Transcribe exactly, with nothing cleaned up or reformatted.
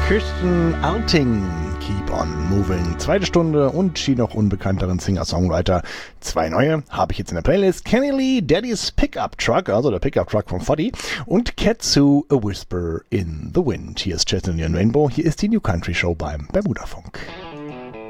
Kirsten Alting, Keep on Moving. Zweite Stunde und die noch unbekannteren Singer-Songwriter. Zwei neue habe ich jetzt in der Playlist. Kenny Lee, Daddy's Pickup Truck, also der Pickup Truck von Foddy. Und Katsu, A Whisper in the Wind. Hier ist Chestnut Rainbow. Hier ist die New Country Show beim Bermuda Funk.